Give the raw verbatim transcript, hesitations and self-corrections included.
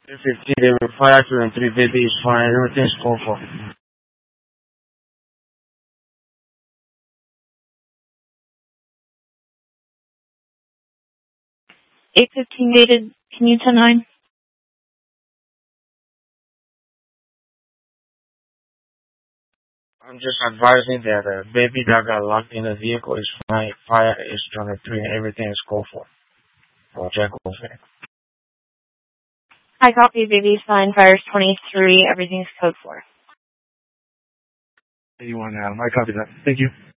three fifteen, they were fire accident, three baby is fine, everything's called for. eight fifteen dated, can you ten nine? I'm just advising that the baby that got locked in the vehicle is fine, fire is twenty-three, and everything is called for. Or check over. I copy, baby's fine, fire's twenty-three, everything's code four. eighty-one, Adam. I copy that. Thank you.